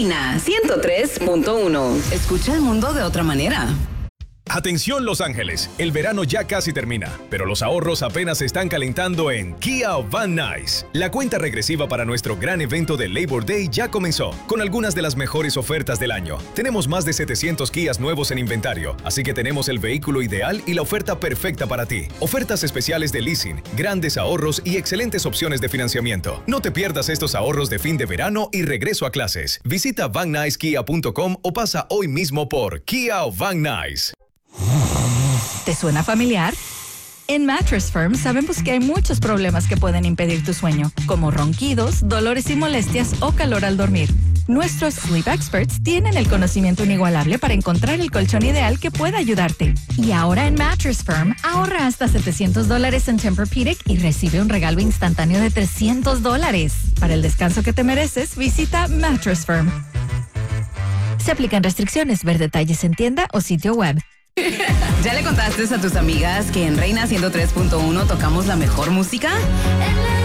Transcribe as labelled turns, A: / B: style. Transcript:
A: Reina 103.1. Escucha el mundo de otra manera.
B: Atención Los Ángeles, el verano ya casi termina, pero los ahorros apenas se están calentando en Kia Van Nuys. La cuenta regresiva para nuestro gran evento de Labor Day ya comenzó, con algunas de las mejores ofertas del año. Tenemos más de 700 Kias nuevos en inventario, así que tenemos el vehículo ideal y la oferta perfecta para ti. Ofertas especiales de leasing, grandes ahorros y excelentes opciones de financiamiento. No te pierdas estos ahorros de fin de verano y regreso a clases. Visita VanNuysKia.com o pasa hoy mismo por Kia Van Nuys.
C: ¿Te suena familiar? En Mattress Firm sabemos que hay muchos problemas que pueden impedir tu sueño, como ronquidos, dolores y molestias o calor al dormir. Nuestros Sleep Experts tienen el conocimiento inigualable para encontrar el colchón ideal que pueda ayudarte. Y ahora en Mattress Firm, ahorra hasta $700 en Tempur-Pedic y recibe un regalo instantáneo de $300. Para el descanso que te mereces, visita Mattress Firm. Se aplican restricciones. Ver detalles en tienda o sitio web.
A: ¿Ya le contaste a tus amigas que en Reina 103.1 tocamos la mejor música?